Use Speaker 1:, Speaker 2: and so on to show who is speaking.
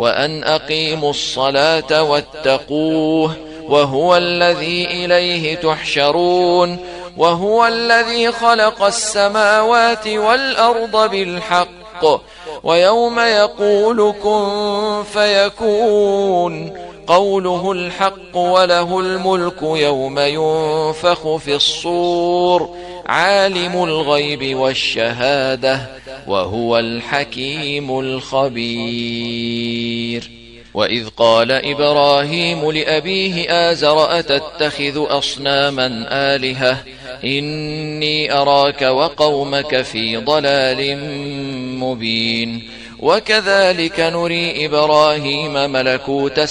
Speaker 1: وأن أقيموا الصلاة واتقوه وهو الذي إليه تحشرون وهو الذي خلق السماوات والأرض بالحق ويوم يقول كن فيكون قوله الحق وله الملك يوم ينفخ في الصور عالم الغيب والشهادة وهو الحكيم الخبير. وإذ قال إبراهيم لأبيه آزر أتتخذ أصناما آلهة إني أراك وقومك في ضلال مبين. وكذلك نري إبراهيم ملكوت